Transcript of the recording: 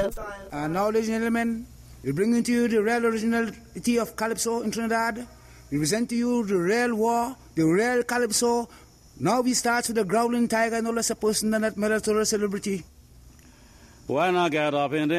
style. And now, ladies and gentlemen, we bring to you the real originality of Calypso in Trinidad. We present to you the real war, the real Calypso. Now we start with the growling tiger, no less a person than that military celebrity. Why not get up in there?